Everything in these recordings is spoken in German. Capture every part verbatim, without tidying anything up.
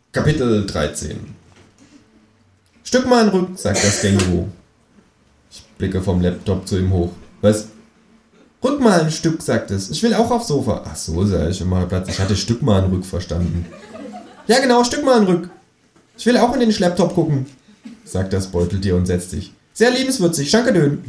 Kapitel dreizehn. Stück mal einen Rück, sagt das Känguru. Ich blicke vom Laptop zu ihm hoch. Was? Rück mal ein Stück, sagt es. Ich will auch aufs Sofa. Ach so, sag ich immer Platz. Ich hatte Stück mal ein Rück verstanden. Ja genau, Stück mal ein Rück. Ich will auch in den Schlepptop gucken, sagt das Beuteltier und setzt sich. Sehr liebenswürzig, Schankadön.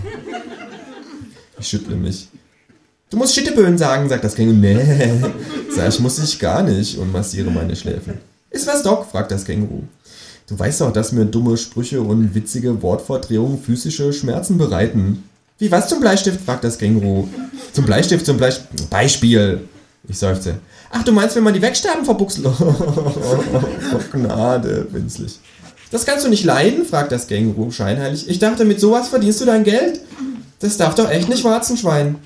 Ich schüttle mich. Du musst Schitteböen sagen, sagt das Känguru. Nee, sag ich, muss ich gar nicht und massiere meine Schläfen. Ist was, Doc? Fragt das Känguru. Du weißt doch, dass mir dumme Sprüche und witzige Wortverdrehungen physische Schmerzen bereiten. Wie was zum Bleistift? Fragt das Känguru. Zum Bleistift, zum Bleistift. Beispiel. Ich seufze. Ach, du meinst, wenn man die Wegsterben verbuchselt? Oh, Gnade, winzlich. Das kannst du nicht leiden? Fragt das Känguru scheinheilig. Ich dachte, mit sowas verdienst du dein Geld? Das darf doch echt nicht Warzenschwein.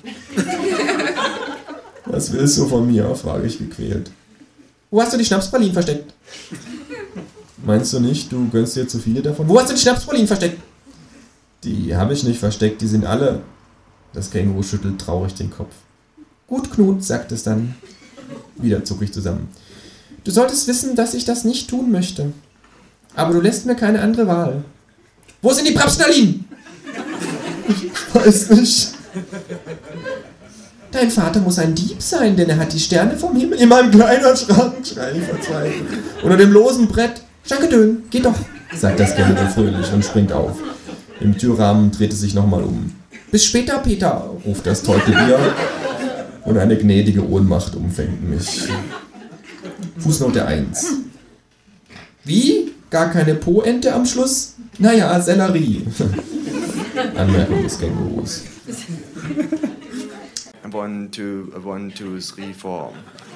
Was willst du von mir? Frage ich gequält. Wo hast du die Schnapspralinen versteckt? Meinst du nicht, du gönnst dir zu viele davon? Wo hast du die Schnapspralinen versteckt? Die habe ich nicht versteckt, die sind alle. Das Känguru schüttelt traurig den Kopf. Gut, Knut, sagt es dann. Wieder zucke ich zusammen. Du solltest wissen, dass ich das nicht tun möchte. Aber du lässt mir keine andere Wahl. Wo sind die Prapsnalinen? Ich weiß nicht. Dein Vater muss ein Dieb sein, denn er hat die Sterne vom Himmel in meinem kleinen Schrank, schrei ich verzweifelt. Unter dem losen Brett. Schankadön, geh doch, sagt das Känguru fröhlich und springt auf. Im Türrahmen dreht es sich nochmal um. Bis später, Peter, ruft das Teutelbier und eine gnädige Ohnmacht umfängt mich. Fußnote eins. Wie? Gar keine Po-Ente am Schluss? Naja, Sellerie. Anmerkung des Kängurus. One, two, one, two, three, four.